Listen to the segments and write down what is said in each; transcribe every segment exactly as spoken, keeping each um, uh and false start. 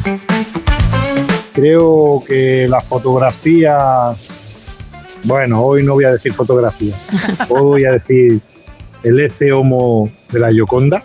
Creo que las fotografías, bueno, hoy no voy a decir fotografía, hoy voy a decir el Ece Homo de la Gioconda.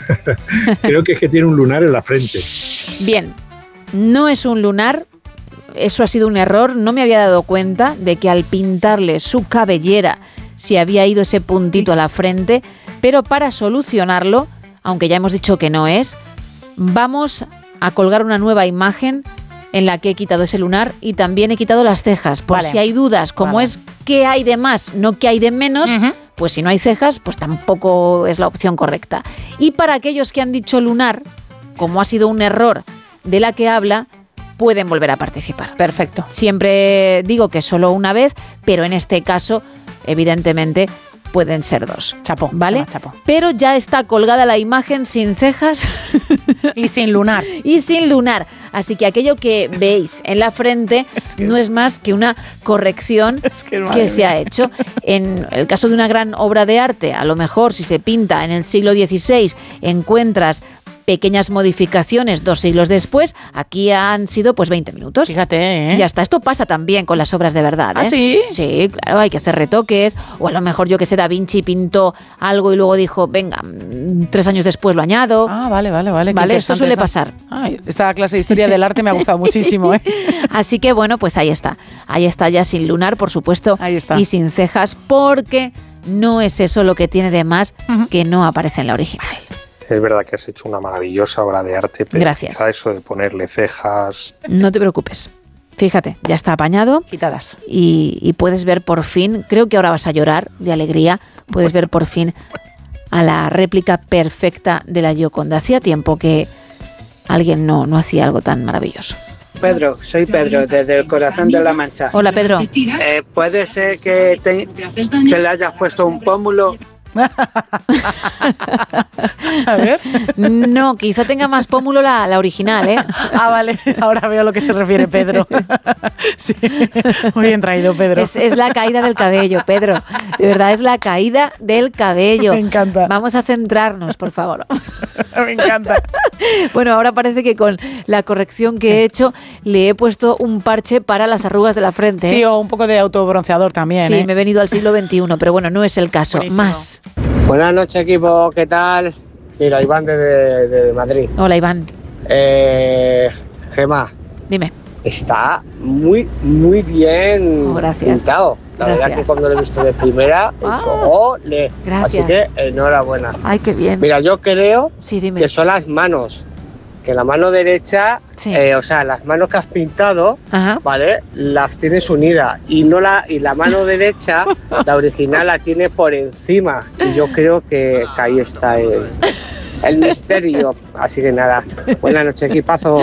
Creo que es que tiene un lunar en la frente. Bien, no es un lunar, eso ha sido un error, no me había dado cuenta de que al pintarle su cabellera se había ido ese puntito a la frente, pero para solucionarlo, aunque ya hemos dicho que no es, vamos a colgar una nueva imagen en la que he quitado ese lunar y también he quitado las cejas, por vale. si hay dudas, como vale. es qué hay de más, no qué hay de menos, uh-huh. pues si no hay cejas, pues tampoco es la opción correcta. Y para aquellos que han dicho lunar, como ha sido un error de la que habla, pueden volver a participar. Perfecto. Siempre digo que solo una vez, pero en este caso, evidentemente, pueden ser dos. Chapo, ¿vale? Toma, chapo. Pero ya está colgada la imagen sin cejas y sin lunar. Y sin lunar. Así que aquello que veis en la frente es que no es, es más que una corrección es que, que se ha hecho. En el caso de una gran obra de arte, a lo mejor si se pinta en el siglo dieciséis, encuentras pequeñas modificaciones dos siglos después, aquí han sido pues veinte minutos. Fíjate, ¿eh? Ya está. Esto pasa también con las obras de verdad, ¿eh? ¿Ah, sí? Sí, claro, hay que hacer retoques, o a lo mejor, yo que sé, Da Vinci pintó algo y luego dijo, venga, tres años después lo añado. Ah, vale, vale, vale. Vale, esto suele pasar. Ay, esta clase de historia del arte me ha gustado muchísimo, ¿eh? Así que, bueno, pues ahí está. Ahí está ya sin lunar, por supuesto, ahí está. Y sin cejas, porque no es eso lo que tiene de más uh-huh. que no aparece en la original. Es verdad que has hecho una maravillosa obra de arte, pero gracias. Quizá eso de ponerle cejas... No te preocupes. Fíjate, ya está apañado. Quitadas. Y, y puedes ver por fin, creo que ahora vas a llorar de alegría, puedes ver por fin a la réplica perfecta de la Gioconda. Hacía tiempo que alguien no, no hacía algo tan maravilloso. Pedro, soy Pedro, desde el corazón de La Mancha. Hola, Pedro. Eh, ¿Puede ser que, te, que le hayas puesto un pómulo? A ver. No, quizá tenga más pómulo la, la original, ¿eh? Ah, vale, ahora veo a lo que se refiere Pedro. Sí, muy bien traído, Pedro. Es, es la caída del cabello, Pedro. De verdad, es la caída del cabello. Me encanta. Vamos a centrarnos, por favor. Me encanta. Bueno, ahora parece que con la corrección que sí. he hecho le he puesto un parche para las arrugas de la frente. Sí, ¿eh? O un poco de autobronceador también. Sí, ¿eh? me he venido al siglo veintiuno, pero bueno, no es el caso. Buenísimo. Más. Buenas noches, equipo, ¿qué tal? Mira, Iván desde de Madrid. Hola, Iván. Eh, Gemma. Dime. Está muy, muy bien oh, gracias. pintado. La gracias. verdad que cuando lo he visto de primera, he ah, dicho, ¡ole! Gracias. Así que enhorabuena. Ay, qué bien. Mira, yo creo sí, dime. que son las manos. Que la mano derecha, sí. eh, o sea, las manos que has pintado, Ajá. ¿vale? Las tienes unidas y no la y la mano derecha, la original la tiene por encima. Y yo creo que, que ahí está el, el misterio. Así que nada, buenas noches, equipazo.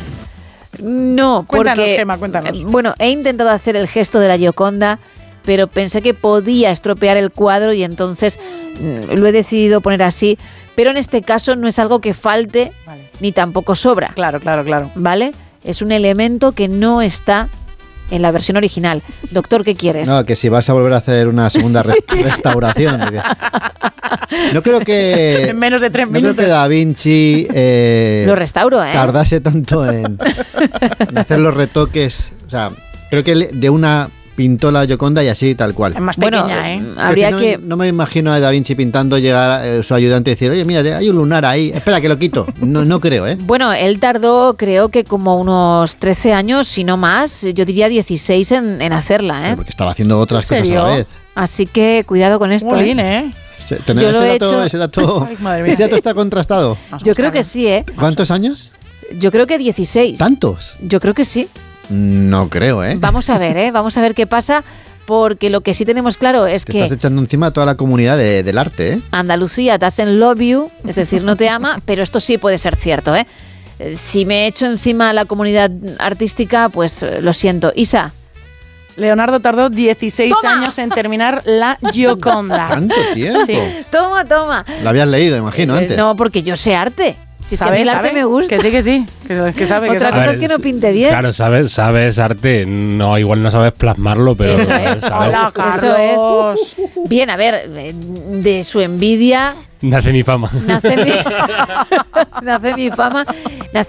No, cuéntanos, porque, Gemma, cuéntanos. Bueno, he intentado hacer el gesto de la Gioconda, pero pensé que podía estropear el cuadro y entonces mm, lo he decidido poner así. Pero en este caso no es algo que falte vale. ni tampoco sobra. Claro, claro, claro. ¿Vale? Es un elemento que no está en la versión original. Doctor, ¿qué quieres? No, que si vas a volver a hacer una segunda res- restauración. Porque... No creo que... En menos de tres no minutos. creo que Da Vinci... Eh, Lo restauro, ¿eh? Tardase tanto en, en hacer los retoques. O sea, creo que de una... pintó la Gioconda y así tal cual. Es más bueno, pequeña, ¿eh? Habría no, que... no me imagino a Da Vinci pintando, llegar eh, su ayudante y decir, oye, mira, hay un lunar ahí, espera que lo quito. No, no creo, ¿eh? Bueno, él tardó creo que como unos trece años, si no más, yo diría dieciséis en, en hacerla, ¿eh? Porque estaba haciendo otras cosas a la vez. Así que cuidado con esto. Muy bien, ¿eh? Se, tener yo ese, lo he dato, hecho... ese, dato, Ay, ese dato está contrastado. Yo creo que sí, ¿eh? ¿Cuántos años? Yo creo que dieciséis. ¿Tantos? Yo creo que sí. No creo, ¿eh? Vamos a ver, ¿eh? Vamos a ver qué pasa. Porque lo que sí tenemos claro es te que... Te estás echando encima a toda la comunidad de, del arte, ¿eh? Andalucía doesn't love you, es decir, no te ama, pero esto sí puede ser cierto, ¿eh? Si me echo encima a la comunidad artística, pues lo siento. Isa. Leonardo tardó dieciséis toma. años en terminar la Gioconda. ¿Tanto tiempo? Sí. Toma, toma. Lo habías leído, imagino, eh, antes. No, porque yo sé arte. Si es que a mí el arte me gusta. Que sí, que sí. Que, que sabe, Otra que cosa sabe. es que no pinte bien. Claro, sabes, sabes arte. No, igual no sabes plasmarlo, pero Eso es. sabes. Hola, Eso es. Bien, a ver, de su envidia... Nace mi fama. Nace mi, nace mi fama. Nace